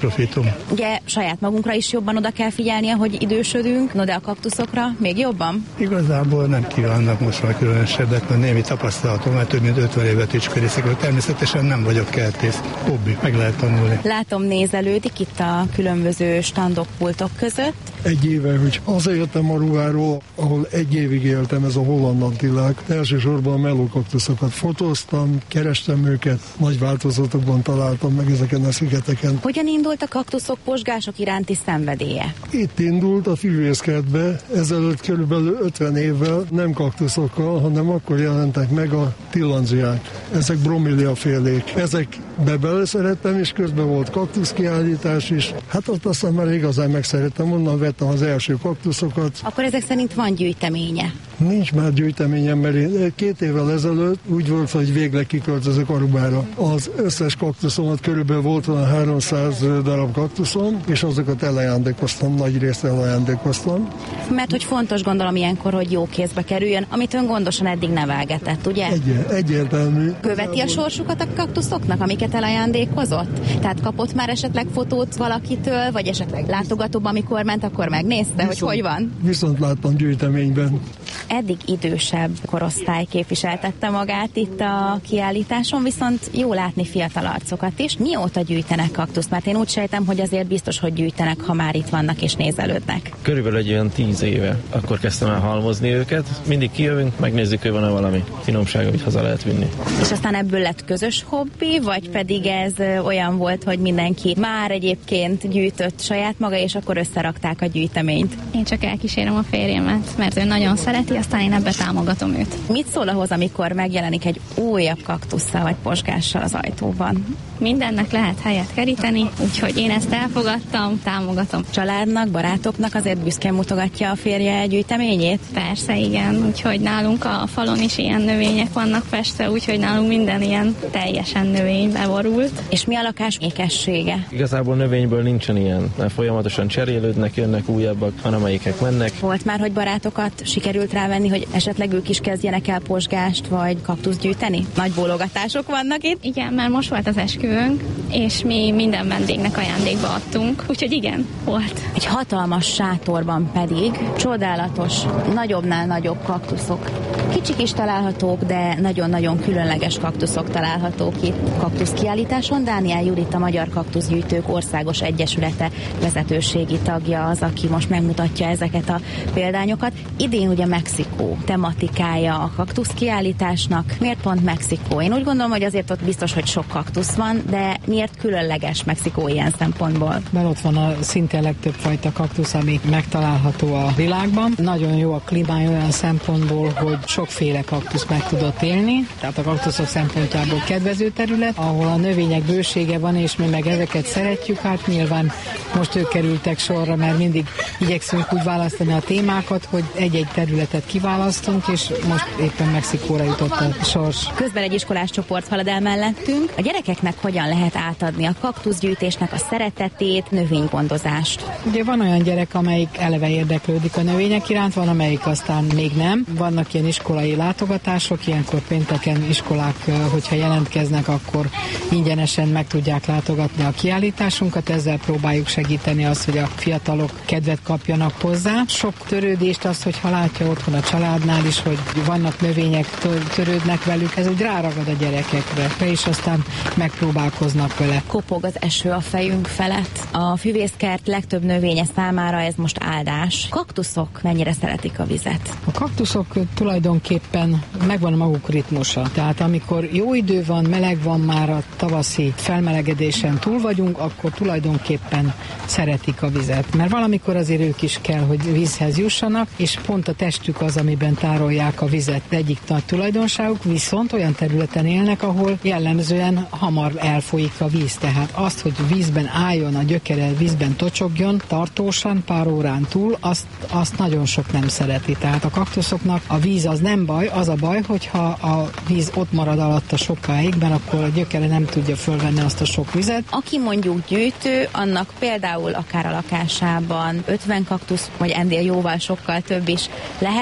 profitum. Ugye saját magunkra is jobban oda kell figyelni, ahogy idősödünk, no de a kaktuszokra még jobban? Igazából nem kívánnak most már különösebbet, mert némi tapasztalatom, mert több mint 50 évet tücskörészek, természetesen nem vagyok kertész. Hobbi, meg lehet tanulni. Látom, nézelődik itt a különböző standok, pultok között. Egy éve, hogy hazajöttem a Ruháról, ahol egy évig éltem, ez a Holland Antilák. Elsősorban a melókaktuszokat fotóztam, kerestem őket, nagy változatokban találtam meg ezeken a szigeteken. Hogyan indult a kaktuszok, pozsgások iránti szenvedélye? Itt indult a füvészkertbe, ezelőtt körülbelül 50 évvel, nem kaktuszokkal, hanem akkor jelentek meg a tillandsiák. Ezek bromeliafélék. Ezekbe beleszerettem, és közben volt kaktuszkiállítás is. Hát ott aztán már igazán megszerettem, onnan vettem az első kaktuszokat. Akkor ezek szerint van gyűjteménye? Nincs már gyűjteményem, mert én 2 évvel ezelőtt úgy volt, hogy végleg kiköltözök Arubára. Az összes kaktuszomat körülbelül volt olyan 300 darab kaktuszom, és azokat elajándékoztam, nagy részt elajándékoztam. Mert hogy fontos, gondolom ilyenkor, hogy jó kézbe kerüljön, amit ön gondosan eddig nevelgetett, ugye? Egyértelmű. Követi a sorsukat a kaktuszoknak, amiket elajándékozott? Tehát kapott már esetleg fotót valakitől, vagy esetleg látogatóban, amikor ment, akkor megnézte, hogy van? Viszont láttam gyűjteményben. Eddig idősebb korosztály képviseltette magát itt a kiállításon, viszont jó látni fiatal arcokat is. Mióta gyűjtenek kaktuszt? Mert én úgy sejtem, hogy azért biztos, hogy gyűjtenek, ha már itt vannak és nézelődnek. Körülbelül egy olyan 10 éve. Akkor kezdtem el halmozni őket. Mindig kijövünk, megnézzük, hogy van-e valami finomsága, hogy haza lehet vinni. És aztán ebből lett közös hobbi, vagy pedig ez olyan volt, hogy mindenki már egyébként gyűjtött saját maga, és akkor összerakták a gyűjteményt? Én csak elkísérem a férjemet, mert ő nagyon szereti, aztán én ebbe támogatom őt. Mit szól ahhoz, amikor megjelenik egy újabb kaktusszal vagy pozsgással az ajtóban? Mindennek lehet helyet keríteni, úgyhogy én ezt elfogadtam, támogatom. Családnak, barátoknak azért büszkén mutogatja a férje gyűjteményét? Persze, igen, úgyhogy nálunk a falon is ilyen növények vannak festve, úgyhogy nálunk minden ilyen teljesen növénybe borult. És mi a lakás ékessége? Igazából növényből nincsen ilyen, mert folyamatosan cserélődnek, jönnek újabbak, van amelyikek mennek. Volt már, hogy barátokat sikerült rávenni, hogy esetleg ők is kezdjenek el pozsgást vagy kaktuszt gyűjteni? Nagy bólogatások vannak itt? Igen, mert most volt az esküvőnk, és mi minden vendégnek ajándékba adtunk, úgyhogy igen, volt. Egy hatalmas sátorban pedig csodálatos, nagyobbnál nagyobb kaktuszok. Kicsik is találhatók, de nagyon-nagyon különleges kaktuszok találhatók itt. Kaktuszkiállításon Dániel Judit, a Magyar Kaktuszgyűjtők Országos Egyesülete vezetőségi tagja az, aki most megmutatja ezeket a példányokat. Idén ugye Mexikó tematikája a kaktuszkiállításnak. Miért pont Mexikó? Én úgy gondolom, hogy azért ott biztos, hogy sok kaktusz van, de miért különleges Mexikó ilyen szempontból? Mert ott van a szinte legtöbb fajta kaktusz, ami megtalálható a világban. Nagyon jó a klímája olyan szempontból, hogy sokféle kaktusz meg tudott élni, tehát a kaktuszok szempontjából kedvező terület, ahol a növények bősége van, és mi meg ezeket szeretjük, hát nyilván most ők kerültek sorra, mert mindig igyekszünk úgy választani a témákat, hogy egy-egy területet kiválasztunk, és most éppen Mexikóra jutott a sors. Közben egy iskolás csoport halad el mellettünk. A gyerekeknek hogyan lehet átadni a kaktuszgyűjtésnek a szeretetét, növénygondozást? Ugye van olyan gyerek, amelyik eleve érdeklődik a növények iránt, van amelyik aztán még nem. Vannak ilyen iskolai látogatások, ilyenkor pénteken iskolák, hogyha jelentkeznek, akkor ingyenesen meg tudják látogatni a kiállításunkat, ezzel próbáljuk segíteni azt, hogy a fiatalok kedvet kapjanak hozzá. Sok törődést azt, hogyha látja otthon a családnál is, hogy vannak növények, törődnek velük, ez úgy ráragad a gyerekekre, és aztán megpróbálkoznak vele. Kopog az eső a fejünk felett. A füvészkert legtöbb növénye számára ez most áldás. Kaktuszok mennyire szeretik a vizet? A kaktuszok tulajdonképpen megvan a maguk ritmusa. Tehát amikor jó idő van, meleg van, már a tavaszi felmelegedésen túl vagyunk, akkor tulajdonképpen szeretik a vizet. Mert valamikor azért ők is kell, hogy vízhez jussanak, és pont a testük az, amiben tárolják a vizet. Egyik nagy tulajdonságuk, viszont olyan területen élnek, ahol jellemzően hamar elfolyik a víz. Tehát azt, hogy vízben álljon, a gyökere vízben tocsogjon tartósan, pár órán túl, azt nagyon sok nem szereti. Tehát a kaktuszoknak a víz az nem baj, az a baj, hogyha a víz ott marad alatta sokáig, mert akkor a gyökere nem tudja fölvenni azt a sok vizet. Aki mondjuk gyűjtő, annak például akár a lakásában 50 kaktusz, vagy ennél jóval sokkal több is lehet,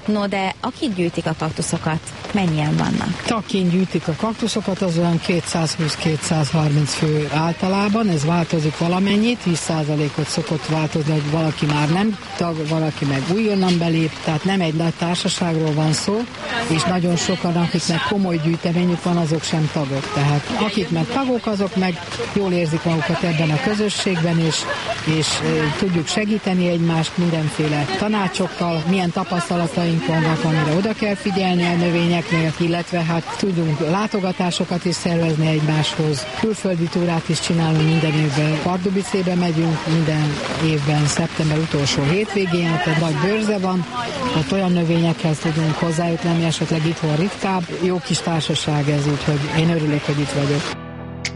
No, de akik gyűjtik a kaktuszokat, mennyien vannak? Akin gyűjtik a kaktuszokat, az olyan 220-230 fő általában, ez változik valamennyit, 10%-ot szokott változni, hogy valaki már nem tag, valaki meg újonnan belép, tehát nem egy nagy társaságról van szó, és nagyon sokan, akiknek komoly gyűjteményük van, azok sem tagok. Tehát akik meg tagok, azok meg jól érzik magukat ebben a közösségben, és tudjuk segíteni egymást mindenféle tanácsokkal, milyen tapasztalataink vannak, amire oda kell figyelni a növényeknél, illetve hát tudunk látogatásokat is szervezni egymáshoz. Külföldi túrát is csinálunk minden évben. Pardubicébe megyünk minden évben, szeptember utolsó hétvégén, ott egy nagy bőrze van, ott olyan növényekhez tudunk hozzájutni, ami esetleg itthon ritkább. Jó kis társaság ez, úgyhogy én örülök, hogy itt vagyok.